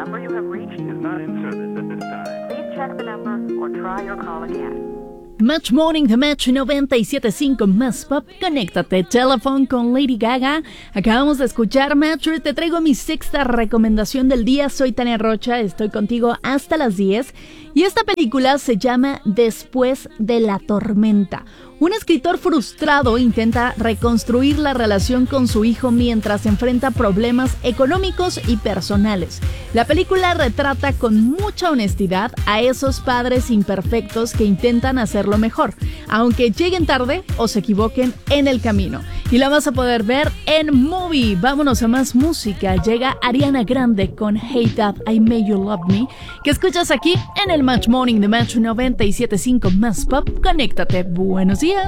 number you have reached is not in service at this time. Please check the number or try your call again. Match Morning de Match 97.5 Más Pop. Conéctate, Telephone con Lady Gaga. Acabamos de escuchar Match. Te traigo mi sexta recomendación del día. Soy Tania Rocha, estoy contigo hasta las 10. Y esta película se llama Después de la tormenta. Un escritor frustrado intenta reconstruir la relación con su hijo mientras enfrenta problemas económicos y personales. La película retrata con mucha honestidad a esos padres imperfectos que intentan hacerlo mejor, aunque lleguen tarde o se equivoquen en el camino. Y la vas a poder ver en Movie. Vámonos a más música. Llega Ariana Grande con Hey Dad, I Made You Love Me, que escuchas aquí en el Match Morning de Match 97.5 Más Pop. Conéctate. Buenos días.